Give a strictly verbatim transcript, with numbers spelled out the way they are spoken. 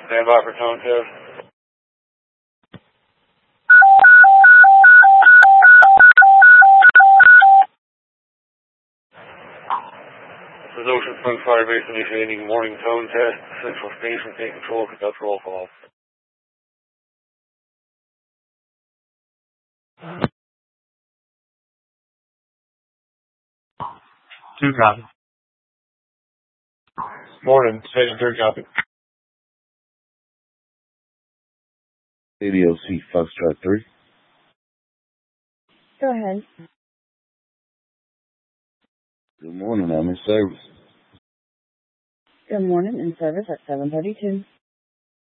Stand by for tone test. This is Ocean Front Fire Base initiating morning tone test. Central Station, take control, conduct roll call. Two copy. Morning, station third copy. A D O C Foxtrot three. Go ahead. Good morning, I'm in service. Good morning, in service at seven thirty-two.